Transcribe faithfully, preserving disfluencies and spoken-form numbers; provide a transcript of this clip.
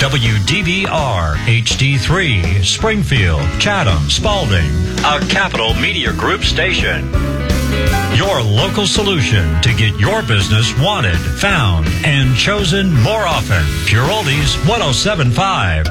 W D V R H D three, Springfield, Chatham, Spalding, a Capital Media Group station. Your local solution to get your business wanted, found, and chosen more often. Pure Oldies one oh seven point five.